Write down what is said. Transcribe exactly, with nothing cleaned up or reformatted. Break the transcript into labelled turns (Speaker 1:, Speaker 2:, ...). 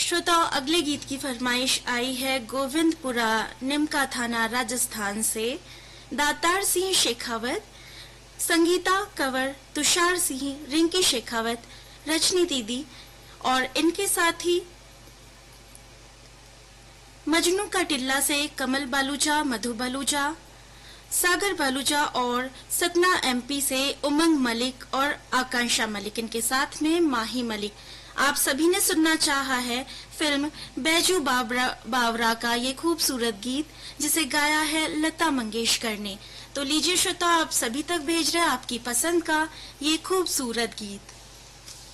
Speaker 1: श्रोताओं, अगले गीत की फरमाइश आई है गोविंदपुरा निमका थाना राजस्थान से दातार सिंह शेखावत, संगीता कंवर, तुषार सिंह, रिंकी शेखावत, रजनी दीदी और इनके साथ ही मजनू का टिल्ला से कमल बालूजा, मधु बालूजा, सागर बालूजा और सतना एमपी से उमंग मलिक और आकांक्षा मलिक, इनके साथ में माही मलिक। आप सभी ने सुनना चाहा है फिल्म बैजू बावरा बावरा का ये खूबसूरत गीत जिसे गाया है लता मंगेशकर ने। तो लीजिए श्रोता, आप सभी तक भेज रहे हैं आपकी पसंद का ये खूबसूरत गीत।